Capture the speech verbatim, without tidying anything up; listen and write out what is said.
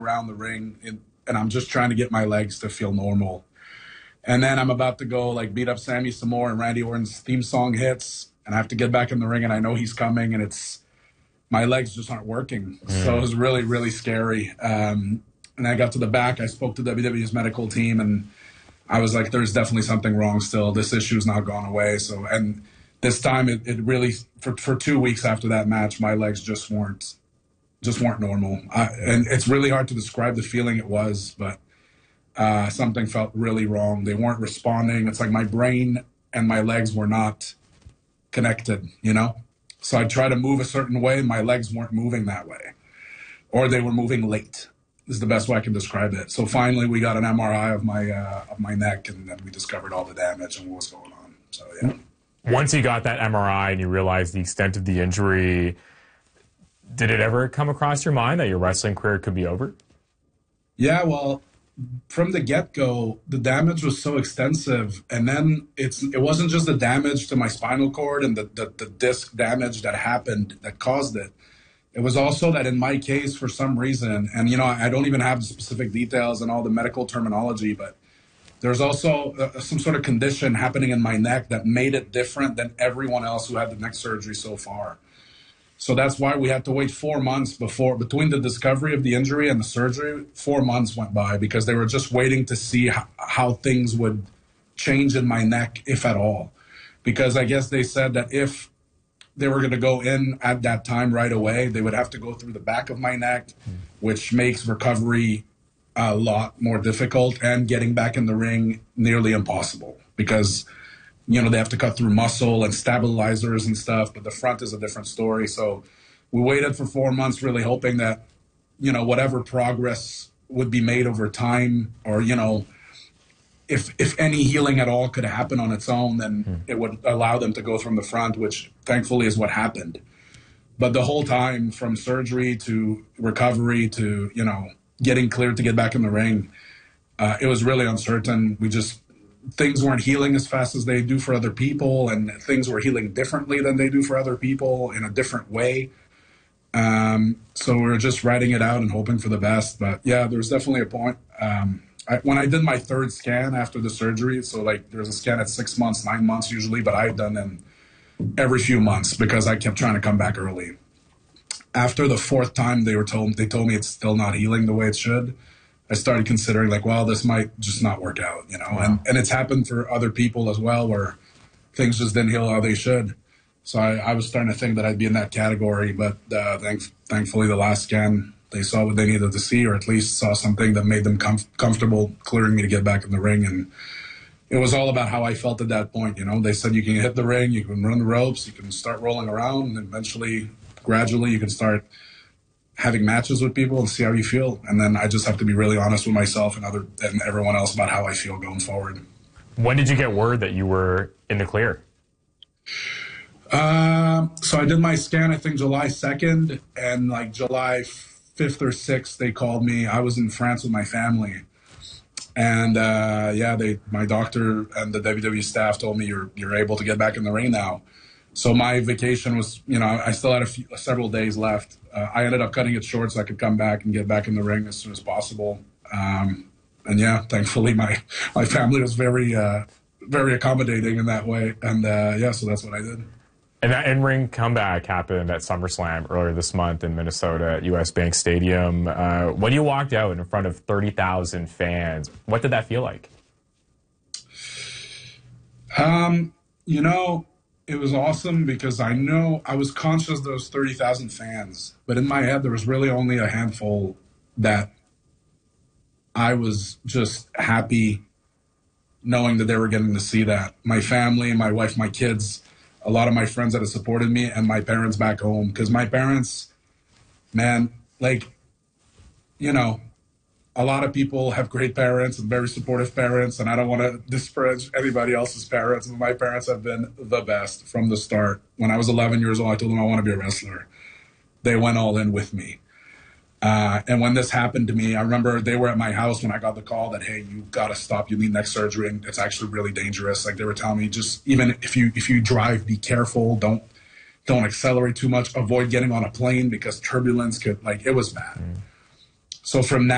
around the ring, and, and I'm just trying to get my legs to feel normal. And then I'm about to go like beat up Sammy some more, and Randy Orton's theme song hits, and I have to get back in the ring, and I know he's coming, and it's my legs just aren't working. Mm. So it was really, really scary. Um, and I got to the back. I spoke to W W E's medical team, and I was like, "There's definitely something wrong still. This issue's not gone away." So, and this time, it, it really for for two weeks after that match, my legs just weren't just weren't normal. I, and it's really hard to describe the feeling it was, but. Uh, something felt really wrong. They weren't responding. It's like my brain and my legs were not connected, you know? So I'd try to move a certain way, and my legs weren't moving that way. Or they were moving late, is the best way I can describe it. So finally we got an M R I of my uh, of my neck, and then we discovered all the damage and what was going on. So, yeah. Once you got that M R I and you realized the extent of the injury, did it ever come across your mind that your wrestling career could be over? Yeah, well... From the get-go, the damage was so extensive, and then it's it wasn't just the damage to my spinal cord and the, the, the disc damage that happened that caused it. It was also that in my case, for some reason, and you know, I don't even have the specific details and all the medical terminology, but there's also uh, some sort of condition happening in my neck that made it different than everyone else who had the neck surgery so far. So that's why we had to wait four months before, between the discovery of the injury and the surgery, four months went by because they were just waiting to see how, how things would change in my neck, if at all. Because I guess they said that if they were going to go in at that time right away, they would have to go through the back of my neck, mm. which makes recovery a lot more difficult and getting back in the ring nearly impossible because you know, they have to cut through muscle and stabilizers and stuff, but the front is a different story. So we waited for four months really hoping that, you know, whatever progress would be made over time or, you know, if if any healing at all could happen on its own, then mm. it would allow them to go from the front, which thankfully is what happened. But the whole time from surgery to recovery to, you know, getting cleared to get back in the ring, uh, it was really uncertain. We just... Things weren't healing as fast as they do for other people, and things were healing differently than they do for other people in a different way. Um, so we were just writing it out and hoping for the best. But yeah, there's definitely a point. Um, I, when I did my third scan after the surgery, so like there's a scan at six months, nine months usually, but I had done them every few months because I kept trying to come back early. After the fourth time, they were told they told me it's still not healing the way it should. I started considering like, well, this might just not work out, you know, wow. and, and it's happened for other people as well where things just didn't heal how they should. So I, I was starting to think that I'd be in that category, but uh, thank, thankfully the last scan, they saw what they needed to see, or at least saw something that made them com- comfortable clearing me to get back in the ring. And it was all about how I felt at that point, you know. They said you can hit the ring, you can run the ropes, you can start rolling around, and eventually, gradually, you can start having matches with people and see how you feel. And then I just have to be really honest with myself and other and everyone else about how I feel going forward. When did you get word that you were in the clear? Uh, so I did my scan, I think, July second, and like July fifth or sixth, they called me. I was in France with my family. And uh, yeah, they, my doctor and the W W E staff told me you're you're able to get back in the ring now. So my vacation was, you know, I still had a few, several days left. Uh, I ended up cutting it short so I could come back and get back in the ring as soon as possible. Um, and yeah, thankfully my, my family was very, uh, very accommodating in that way. And uh, yeah, so that's what I did. And that in-ring comeback happened at SummerSlam earlier this month in Minnesota at U S Bank Stadium. Uh, when you walked out in front of thirty thousand fans, what did that feel like? Um, you know, it was awesome because I know I was conscious of those thirty thousand fans, but in my head there was really only a handful that I was just happy knowing that they were getting to see that. My family, my wife, my kids, a lot of my friends that have supported me, and my parents back home. Because my parents, man, like, you know, a lot of people have great parents and very supportive parents, and I don't want to disparage anybody else's parents, but my parents have been the best from the start. When I was eleven years old, I told them I want to be a wrestler. They went all in with me. Uh, and when this happened to me, I remember they were at my house when I got the call that, hey, you got to stop. You need neck surgery, and it's actually really dangerous. Like, they were telling me, just even if you if you drive, be careful. Don't don't accelerate too much. Avoid getting on a plane because turbulence could, like, it was bad. Mm. So from that,